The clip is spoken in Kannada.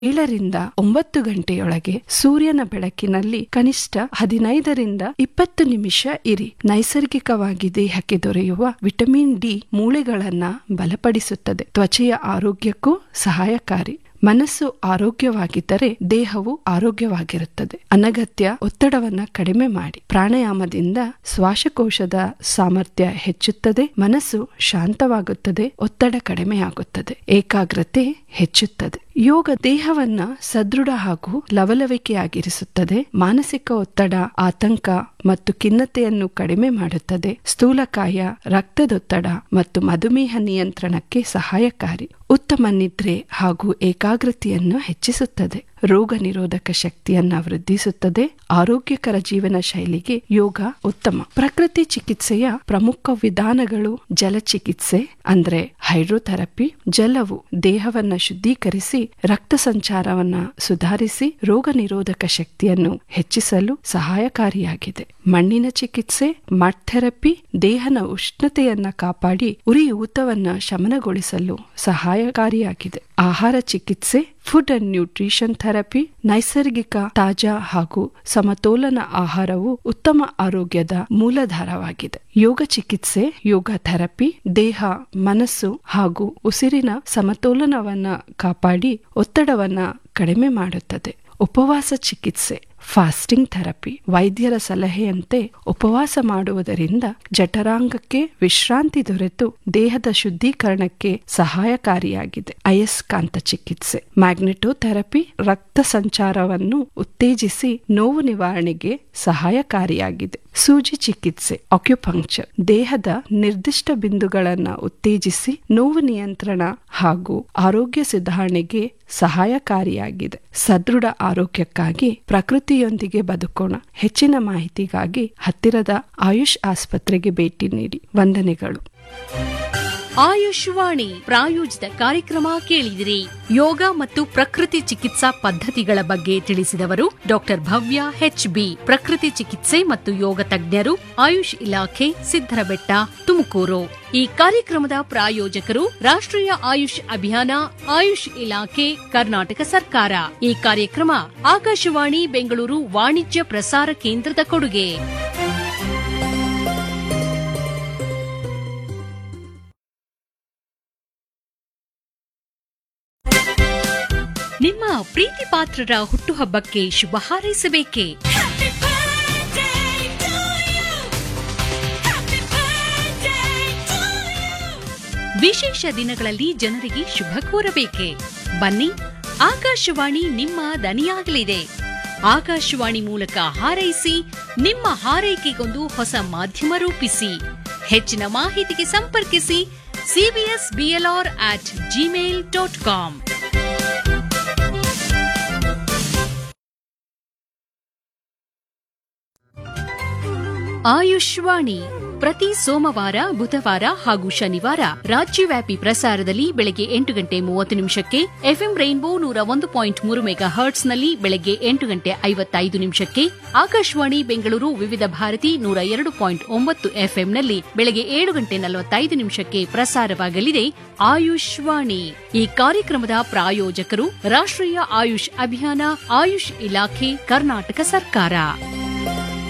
7ರಿಂದ 9 ಗಂಟೆಯೊಳಗೆ ಸೂರ್ಯನ ಬೆಳಕಿನಲ್ಲಿ ಕನಿಷ್ಠ 15ರಿಂದ 20 ನಿಮಿಷ ಇರಿ. ನೈಸರ್ಗಿಕವಾಗಿ ದೇಹಕ್ಕೆ ದೊರೆಯುವ ವಿಟಮಿನ್ ಡಿ ಮೂಳೆಗಳನ್ನ ಬಲಪಡಿಸುತ್ತದೆ, ತ್ವಚೆಯ ಆರೋಗ್ಯಕ್ಕೂ ಸಹಾಯಕಾರಿ. ಮನಸ್ಸು ಆರೋಗ್ಯವಾಗಿದ್ದರೆ ದೇಹವು ಆರೋಗ್ಯವಾಗಿರುತ್ತದೆ. ಅನಗತ್ಯ ಒತ್ತಡವನ್ನ ಕಡಿಮೆ ಮಾಡಿ. ಪ್ರಾಣಾಯಾಮದಿಂದ ಶ್ವಾಸಕೋಶದ ಸಾಮರ್ಥ್ಯ ಹೆಚ್ಚುತ್ತದೆ, ಮನಸ್ಸು ಶಾಂತವಾಗುತ್ತದೆ, ಒತ್ತಡ ಕಡಿಮೆಯಾಗುತ್ತದೆ, ಏಕಾಗ್ರತೆ ಹೆಚ್ಚುತ್ತದೆ. ಯೋಗ ದೇಹವನ್ನ ಸದೃಢ ಹಾಗೂ ಲವಲವಿಕೆಯಾಗಿರಿಸುತ್ತದೆ. ಮಾನಸಿಕ ಒತ್ತಡ, ಆತಂಕ ಮತ್ತು ಖಿನ್ನತೆಯನ್ನು ಕಡಿಮೆ ಮಾಡುತ್ತದೆ. ಸ್ಥೂಲಕಾಯ, ರಕ್ತದೊತ್ತಡ ಮತ್ತು ಮಧುಮೇಹ ನಿಯಂತ್ರಣಕ್ಕೆ ಸಹಾಯಕಾರಿ. ಉತ್ತಮ ನಿದ್ರೆ ಹಾಗೂ ಏಕಾಗ್ರತೆಯನ್ನು ಹೆಚ್ಚಿಸುತ್ತದೆ. ರೋಗ ನಿರೋಧಕ ಶಕ್ತಿಯನ್ನ ವೃದ್ಧಿಸುತ್ತದೆ. ಆರೋಗ್ಯಕರ ಜೀವನ ಶೈಲಿಗೆ ಯೋಗ ಉತ್ತಮ. ಪ್ರಕೃತಿ ಚಿಕಿತ್ಸೆಯ ಪ್ರಮುಖ ವಿಧಾನಗಳು: ಜಲಚಿಕಿತ್ಸೆ ಅಂದ್ರೆ ಹೈಡ್ರೋಥೆರಪಿ. ಜಲವು ದೇಹವನ್ನ ಶುದ್ಧೀಕರಿಸಿ ರಕ್ತ ಸಂಚಾರವನ್ನ ಸುಧಾರಿಸಿ ರೋಗ ನಿರೋಧಕ ಶಕ್ತಿಯನ್ನು ಹೆಚ್ಚಿಸಲು ಸಹಾಯಕಾರಿಯಾಗಿದೆ. ಮಣ್ಣಿನ ಚಿಕಿತ್ಸೆ ಮಡ್ ಥೆರಪಿ ದೇಹದ ಉಷ್ಣತೆಯನ್ನ ಕಾಪಾಡಿ ಉರಿಯೂತವನ್ನ ಶಮನಗೊಳಿಸಲು ಸಹಾಯಕಾರಿಯಾಗಿದೆ. ಆಹಾರ ಚಿಕಿತ್ಸೆ ಫುಡ್ ಅಂಡ್ ನ್ಯೂಟ್ರಿಷನ್ ಥೆರಪಿ ನೈಸರ್ಗಿಕ, ತಾಜಾ ಹಾಗೂ ಸಮತೋಲನ ಆಹಾರವು ಉತ್ತಮ ಆರೋಗ್ಯದ ಮೂಲಾಧಾರವಾಗಿದೆ. ಯೋಗ ಚಿಕಿತ್ಸೆ ಯೋಗ ಥೆರಪಿ ದೇಹ, ಮನಸ್ಸು ಹಾಗೂ ಉಸಿರಿನ ಸಮತೋಲನವನ್ನ ಕಾಪಾಡಿ ಒತ್ತಡವನ್ನ ಕಡಿಮೆ ಮಾಡುತ್ತದೆ. ಉಪವಾಸ ಚಿಕಿತ್ಸೆ ಫಾಸ್ಟಿಂಗ್ ಥೆರಪಿ ವೈದ್ಯರ ಸಲಹೆಯಂತೆ ಉಪವಾಸ ಮಾಡುವುದರಿಂದ ಜಠರಾಂಗಕ್ಕೆ ವಿಶ್ರಾಂತಿ ದೊರೆತು ದೇಹದ ಶುದ್ಧೀಕರಣಕ್ಕೆ ಸಹಾಯಕಾರಿಯಾಗಿದೆ. ಅಯಸ್ಕಾಂತ ಚಿಕಿತ್ಸೆ ಮ್ಯಾಗ್ನೆಟೋಥೆರಪಿ ರಕ್ತ ಸಂಚಾರವನ್ನು ಉತ್ತೇಜಿಸಿ ನೋವು ನಿವಾರಣೆಗೆ ಸಹಾಯಕಾರಿಯಾಗಿದೆ. ಸೂಜಿ ಚಿಕಿತ್ಸೆ ಆಕ್ಯುಪಂಕ್ಚರ್ ದೇಹದ ನಿರ್ದಿಷ್ಟ ಬಿಂದುಗಳನ್ನು ಉತ್ತೇಜಿಸಿ ನೋವು ನಿಯಂತ್ರಣ ಹಾಗೂ ಆರೋಗ್ಯ ಸುಧಾರಣೆಗೆ ಸಹಾಯಕಾರಿಯಾಗಿದೆ. ಸದೃಢ ಆರೋಗ್ಯಕ್ಕಾಗಿ ಪ್ರಕೃತಿಯೊಂದಿಗೆ ಬದುಕೋಣ. ಹೆಚ್ಚಿನ ಮಾಹಿತಿಗಾಗಿ ಹತ್ತಿರದ ಆಯುಷ್ ಆಸ್ಪತ್ರೆಗೆ ಭೇಟಿ ನೀಡಿ. ವಂದನೆಗಳು. ಆಯುಷ್ವಾಣಿ ಪ್ರಾಯೋಜಿತ ಕಾರ್ಯಕ್ರಮ ಕೇಳಿದಿರಿ. ಯೋಗ ಮತ್ತು ಪ್ರಕೃತಿ ಚಿಕಿತ್ಸಾ ಪದ್ಧತಿಗಳ ಬಗ್ಗೆ ತಿಳಿಸಿದವರು ಡಾಕ್ಟರ್ ಭವ್ಯ HB, ಪ್ರಕೃತಿ ಚಿಕಿತ್ಸೆ ಮತ್ತು ಯೋಗ ತಜ್ಞರು, ಆಯುಷ್ ಇಲಾಖೆ, ಸಿದ್ದರಬೆಟ್ಟ, ತುಮಕೂರು. ಈ ಕಾರ್ಯಕ್ರಮದ ಪ್ರಾಯೋಜಕರು ರಾಷ್ಟ್ರೀಯ ಆಯುಷ್ ಅಭಿಯಾನ, ಆಯುಷ್ ಇಲಾಖೆ, ಕರ್ನಾಟಕ ಸರ್ಕಾರ. ಈ ಕಾರ್ಯಕ್ರಮ ಆಕಾಶವಾಣಿ ಬೆಂಗಳೂರು ವಾಣಿಜ್ಯ ಪ್ರಸಾರ ಕೇಂದ್ರದ ಕೊಡುಗೆ. ನಿಮ್ಮ ಪ್ರೀತಿ ಪಾತ್ರರ ಹುಟ್ಟುಹಬ್ಬಕ್ಕೆ ಶುಭ ಹಾರೈಸಬೇಕೇ? ವಿಶೇಷ ದಿನಗಳಲ್ಲಿ ಜನರಿಗೆ ಶುಭ ಕೋರಬೇಕೆ? ಬನ್ನಿ, ಆಕಾಶವಾಣಿ ನಿಮ್ಮ ದನಿಯಾಗಲಿದೆ. ಆಕಾಶವಾಣಿ ಮೂಲಕ ಹಾರೈಸಿ, ನಿಮ್ಮ ಹಾರೈಕೆಗೊಂದು ಹೊಸ ಮಾಧ್ಯಮ ರೂಪಿಸಿ. ಹೆಚ್ಚಿನ ಮಾಹಿತಿಗೆ ಸಂಪರ್ಕಿಸಿ cbsblr@gmail.com. ಆಯುಷ್ವಾಣಿ ಪ್ರತಿ ಸೋಮವಾರ, ಬುಧವಾರ ಹಾಗೂ ಶನಿವಾರ ರಾಜ್ಯವ್ಯಾಪಿ ಪ್ರಸಾರದಲ್ಲಿ ಬೆಳಗ್ಗೆ 8:30 ಎಫ್ಎಂ ರೈನ್ಬೋ 101.3 ಮೆಗಾಹರ್ಟ್ಸ್ನಲ್ಲಿ ಬೆಳಗ್ಗೆ 8:55 ಆಕಾಶವಾಣಿ ಬೆಂಗಳೂರು ವಿವಿಧ ಭಾರತಿ 102.9 ಎಫ್ಎಂನಲ್ಲಿ ಬೆಳಗ್ಗೆ 7:45 ಪ್ರಸಾರವಾಗಲಿದೆ ಆಯುಷ್ವಾಣಿ. ಈ ಕಾರ್ಯಕ್ರಮದ ಪ್ರಾಯೋಜಕರು ರಾಷ್ಟ್ರೀಯ ಆಯುಷ್ ಅಭಿಯಾನ, ಆಯುಷ್ ಇಲಾಖೆ, ಕರ್ನಾಟಕ ಸರ್ಕಾರ.